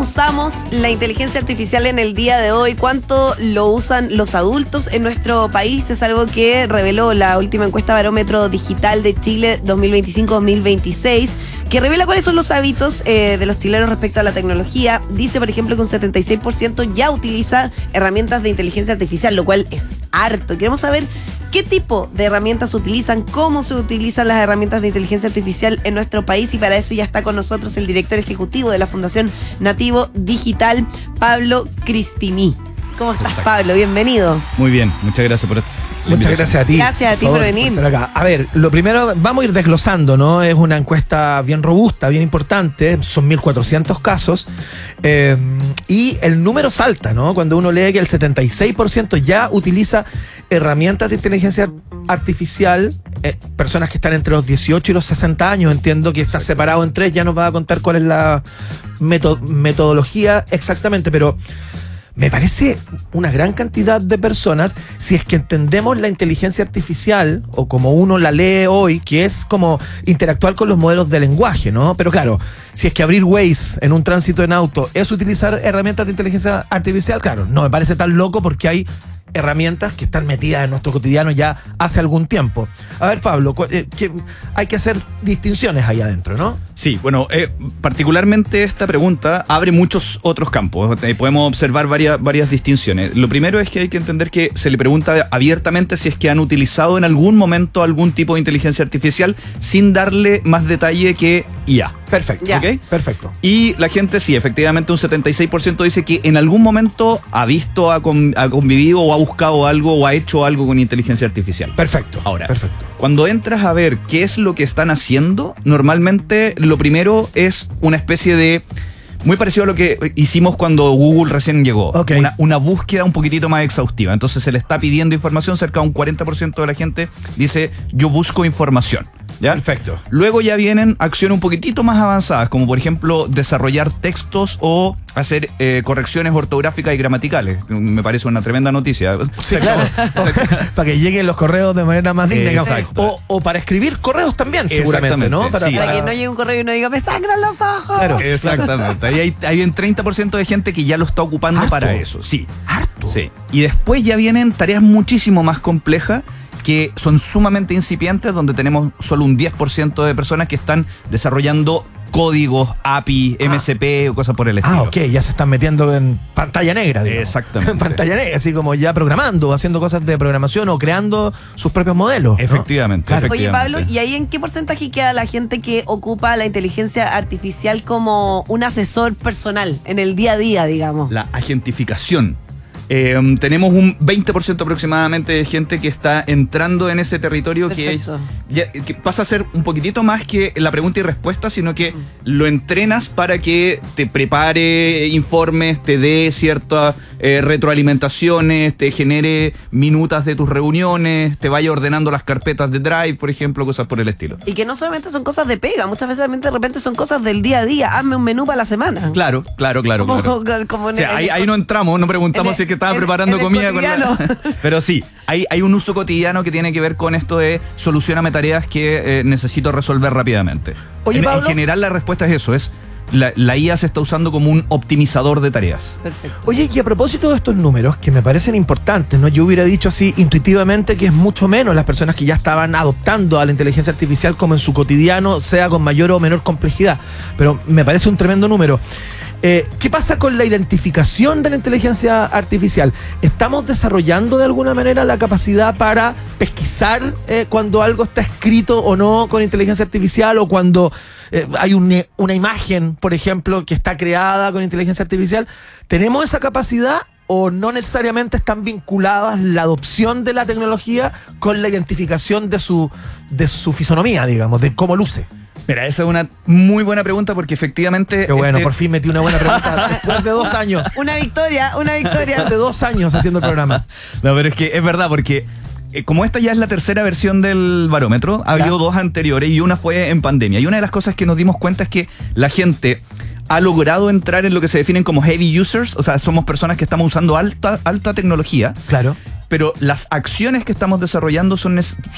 usamos la inteligencia artificial en el día de hoy? ¿Cuánto lo usan los adultos en nuestro país? Es algo que reveló la última encuesta Barómetro Digital de Chile 2025-2026, que revela cuáles son los hábitos de los chilenos respecto a la tecnología. Dice, por ejemplo, que un 76% ya utiliza herramientas de inteligencia artificial, lo cual es harto. Queremos saber qué tipo de herramientas utilizan, cómo se utilizan las herramientas de inteligencia artificial en nuestro país, y para eso ya está con nosotros el director ejecutivo de la Fundación Nativo Digital, Pablo Cristini. ¿Cómo estás, Pablo? Bienvenido. Muy bien, muchas gracias por Muchas gracias a ti. Gracias a ti por venir. A ver, lo primero, vamos a ir desglosando, ¿no? Es una encuesta bien robusta, bien importante, son 1.400 casos, y el número salta, ¿no? Cuando uno lee que el 76% ya utiliza herramientas de inteligencia artificial, personas que están entre los 18 y los 60 años, entiendo que está separado en tres, ya nos va a contar cuál es la metodología exactamente, pero me parece una gran cantidad de personas si es que entendemos la inteligencia artificial, o como uno la lee hoy, que es como interactuar con los modelos de lenguaje, ¿no? Pero claro, si es que abrir Waze en un tránsito en auto es utilizar herramientas de inteligencia artificial, claro, no me parece tan loco porque hay herramientas que están metidas en nuestro cotidiano ya hace algún tiempo. A ver, Pablo, que hay que hacer distinciones ahí adentro, ¿no? Sí, bueno, particularmente esta pregunta abre muchos otros campos. Podemos observar varias distinciones. Lo primero es que hay que entender que se le pregunta abiertamente si es que han utilizado en algún momento algún tipo de inteligencia artificial sin darle más detalle que IA. Perfecto. ¿Okay? Perfecto. Y la gente, sí, efectivamente un 76% dice que en algún momento ha visto, ha convivido o ha buscado algo o ha hecho algo con inteligencia artificial. Perfecto. Ahora, cuando entras a ver qué es lo que están haciendo, normalmente lo primero es una especie de... Muy parecido a lo que hicimos cuando Google recién llegó. Okay. Una búsqueda un poquitito más exhaustiva. Entonces se le está pidiendo información. Cerca de un 40% de la gente dice, yo busco información. ¿Ya? Perfecto. Luego ya vienen acciones un poquitito más avanzadas, como por ejemplo desarrollar textos o hacer correcciones ortográficas y gramaticales. Me parece una tremenda noticia. Sí, claro. Para que lleguen los correos de manera más digna. Exacto. O para escribir correos también, seguramente, ¿no? Para que no llegue un correo y no diga, me sangran los ojos. Claro. Exactamente. Ahí hay un 30% de gente que ya lo está ocupando para eso. Sí. Harto. Sí. Y después ya vienen tareas muchísimo más complejas que son sumamente incipientes, donde tenemos solo un 10% de personas que están desarrollando códigos, API, MCP o cosas por el estilo. Ok, ya se están metiendo en pantalla negra, digamos. Exactamente. En pantalla negra, así como ya programando, haciendo cosas de programación o creando sus propios modelos, ¿no? Efectivamente, claro. Oye, Pablo, ¿y ahí en qué porcentaje queda la gente que ocupa la inteligencia artificial como un asesor personal en el día a día, digamos? La agentificación. Tenemos un 20% aproximadamente de gente que está entrando en ese territorio. Perfecto. que pasa a ser un poquitito más que la pregunta y respuesta, sino que lo entrenas para que te prepare informes, te dé ciertas retroalimentaciones, te genere minutas de tus reuniones, te vaya ordenando las carpetas de Drive, por ejemplo, cosas por el estilo. Y que no solamente son cosas de pega, muchas veces de repente son cosas del día a día. Hazme un menú para la semana. Claro. Como O sea, ahí no entramos, no preguntamos si es que estaba preparando comida. Pero sí, hay un uso cotidiano que tiene que ver con esto de solucioname tareas que necesito resolver rápidamente. Oye, Pablo, en general la respuesta es eso, la IA se está usando como un optimizador de tareas. Perfecto. Oye, y a propósito de estos números, que me parecen importantes, ¿no? Yo hubiera dicho así intuitivamente que es mucho menos las personas que ya estaban adoptando a la inteligencia artificial como en su cotidiano, sea con mayor o menor complejidad, pero me parece un tremendo número. ¿Qué pasa con la identificación de la inteligencia artificial? ¿Estamos desarrollando de alguna manera la capacidad para pesquisar cuando algo está escrito o no con inteligencia artificial, o cuando hay una imagen, por ejemplo, que está creada con inteligencia artificial? ¿Tenemos esa capacidad o no necesariamente están vinculadas la adopción de la tecnología con la identificación de su fisonomía, digamos, de cómo luce? Mira, esa es una muy buena pregunta porque efectivamente... Qué bueno, por fin metí una buena pregunta después de 2 años. Una victoria. Después de 2 años haciendo el programa. No, pero es que es verdad, porque como esta ya es la tercera versión del barómetro, ha habido 2 anteriores y una fue en pandemia. Y una de las cosas que nos dimos cuenta es que la gente ha logrado entrar en lo que se definen como heavy users, o sea, somos personas que estamos usando alta tecnología. Claro. Pero las acciones que estamos desarrollando son